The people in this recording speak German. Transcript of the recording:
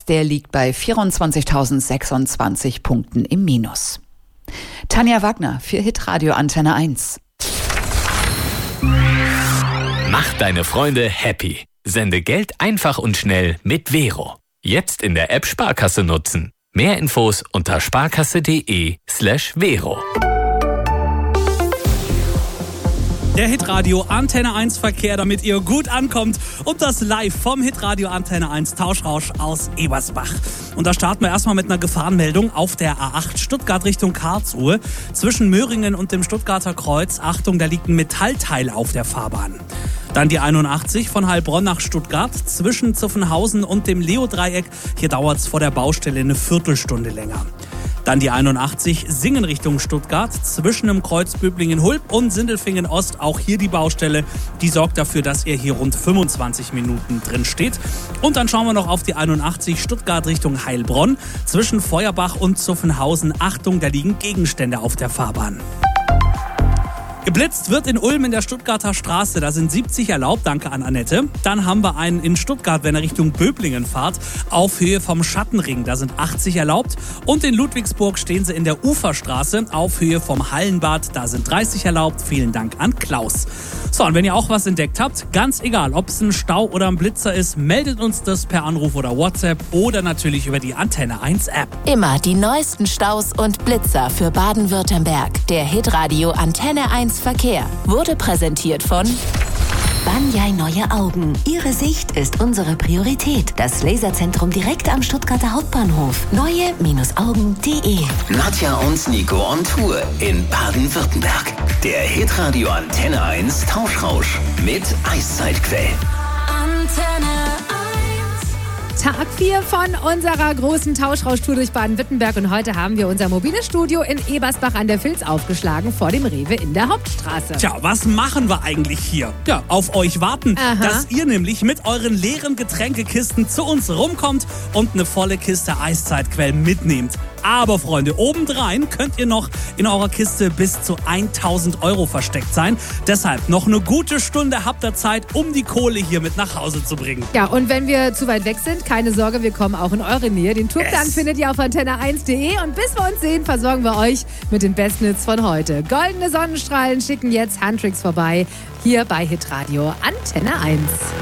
der liegt bei 24.026 Punkten im Minus. Tanja Wagner für Hitradio Antenne 1. Mach deine Freunde happy. Sende Geld einfach und schnell mit Vero. Jetzt in der App Sparkasse nutzen. Mehr Infos unter sparkasse.de/Vero. Der Hitradio Antenne 1 Verkehr, damit ihr gut ankommt, und das live vom Hitradio Antenne 1 Tauschrausch aus Ebersbach. Und da starten wir erstmal mit einer Gefahrenmeldung auf der A8 Stuttgart Richtung Karlsruhe. Zwischen Möhringen und dem Stuttgarter Kreuz, Achtung, da liegt ein Metallteil auf der Fahrbahn. Dann die 81 von Heilbronn nach Stuttgart, zwischen Zuffenhausen und dem Leo-Dreieck. Hier dauert es vor der Baustelle eine Viertelstunde länger. Dann die 81 Singen Richtung Stuttgart, zwischen dem Kreuz Böblingen-Hulb und Sindelfingen-Ost. Auch hier die Baustelle, die sorgt dafür, dass ihr hier rund 25 Minuten drin steht. Und dann schauen wir noch auf die 81 Stuttgart Richtung Heilbronn, zwischen Feuerbach und Zuffenhausen. Achtung, da liegen Gegenstände auf der Fahrbahn. Geblitzt wird in Ulm in der Stuttgarter Straße, da sind 70 erlaubt, danke an Annette. Dann haben wir einen in Stuttgart, wenn er Richtung Böblingen fahrt, auf Höhe vom Schattenring, da sind 80 erlaubt. Und in Ludwigsburg stehen sie in der Uferstraße, auf Höhe vom Hallenbad, da sind 30 erlaubt. Vielen Dank an Klaus. So, und wenn ihr auch was entdeckt habt, ganz egal, ob es ein Stau oder ein Blitzer ist, meldet uns das per Anruf oder WhatsApp oder natürlich über die Antenne 1 App. Immer die neuesten Staus und Blitzer für Baden-Württemberg. Der Hitradio Antenne 1 Verkehr wurde präsentiert von Banyai Neue Augen. Ihre Sicht ist unsere Priorität. Das Laserzentrum direkt am Stuttgarter Hauptbahnhof. Neue-Augen.de. Nadja und Nico on Tour in Baden-Württemberg. Der Hitradio Antenne 1 Tauschrausch mit Eiszeitquell. Antenne 1. Tag 4 von unserer großen Tauschrauschtour durch Baden-Württemberg, und heute haben wir unser mobiles Studio in Ebersbach an der Vils aufgeschlagen vor dem Rewe in der Hauptstraße. Tja, was machen wir eigentlich hier? Ja, auf euch warten, dass ihr nämlich mit euren leeren Getränkekisten zu uns rumkommt und eine volle Kiste Eiszeitquell mitnehmt. Aber Freunde, obendrein könnt ihr noch in eurer Kiste bis zu 1.000 € versteckt sein. Deshalb noch eine gute Stunde habt ihr Zeit, um die Kohle hier mit nach Hause zu bringen. Ja, und wenn wir zu weit weg sind, keine Sorge, wir kommen auch in eure Nähe. Den Tourplan findet ihr auf antenne1.de, und bis wir uns sehen, versorgen wir euch mit den besten Hits von heute. Goldene Sonnenstrahlen schicken jetzt Handtricks vorbei, hier bei Hitradio Antenne 1.